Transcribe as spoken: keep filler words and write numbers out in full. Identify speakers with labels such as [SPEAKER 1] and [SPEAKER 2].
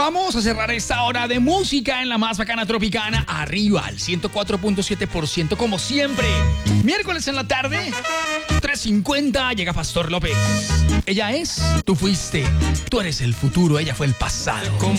[SPEAKER 1] Vamos a cerrar esta hora de música en la más bacana tropicana, arriba al ciento cuatro punto siete por ciento como siempre. Miércoles en la tarde, tres cincuenta, llega Pastor López. Ella es, tú fuiste, tú eres el futuro, ella fue el pasado.